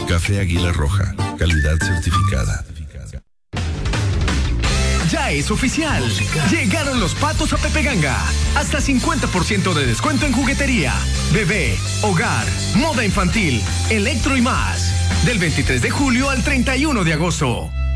Café Águila Roja, calidad certificada. Ya es oficial. Llegaron los patos a Pepe Ganga. Hasta 50% de descuento en juguetería, bebé, hogar, moda infantil, electro y más. Del 23 de julio al 31 de agosto.